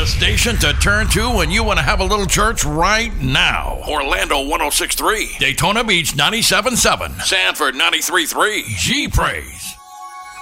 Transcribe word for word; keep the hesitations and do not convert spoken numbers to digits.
station to turn to when you want to have a little church right now. Orlando one oh six point three, Daytona Beach ninety-seven point seven, Sanford ninety-three point three, G-Praise.